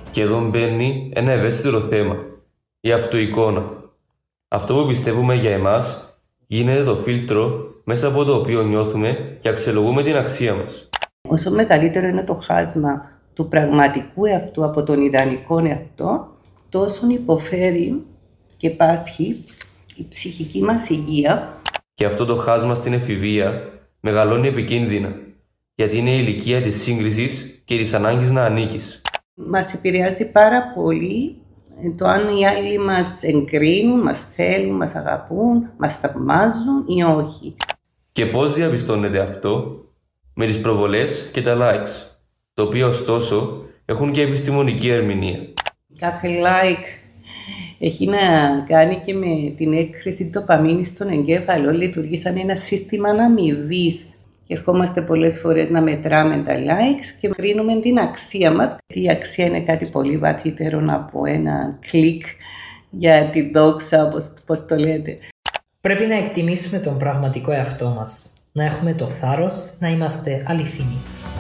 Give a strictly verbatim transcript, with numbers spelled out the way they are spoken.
Και εδώ μπαίνει ένα ευαίσθητο θέμα, η αυτοεικόνα. Αυτό που πιστεύουμε για εμάς γίνεται το φίλτρο μέσα από το οποίο νιώθουμε και αξιολογούμε την αξία μας. Όσο μεγαλύτερο είναι το χάσμα του πραγματικού εαυτού από τον ιδανικό εαυτό, τόσο υποφέρει και πάσχει η ψυχική μας υγεία. Και αυτό το χάσμα στην εφηβεία μεγαλώνει επικίνδυνα, γιατί είναι η ηλικία της σύγκρισης και της ανάγκης να ανήκεις. Μας επηρεάζει πάρα πολύ το αν οι άλλοι μας εγκρίνουν, μας θέλουν, μας αγαπούν, μας θαυμάζουν ή όχι. Και πώς διαπιστώνεται αυτό? Με τις προβολές και τα likes, τα οποία ωστόσο έχουν και επιστημονική ερμηνεία. Κάθε like έχει να κάνει και με την έκρηση ντοπαμίνης στον εγκέφαλο, λειτουργεί σαν ένα σύστημα αμοιβής. Και ερχόμαστε πολλές φορές να μετράμε τα likes και κρίνουμε την αξία μας. Η αξία είναι κάτι πολύ βαθύτερο από ένα κλικ για τη δόξα, όπως, όπως το λέτε. Πρέπει να εκτιμήσουμε τον πραγματικό εαυτό μας, να έχουμε το θάρρος να είμαστε αληθινοί.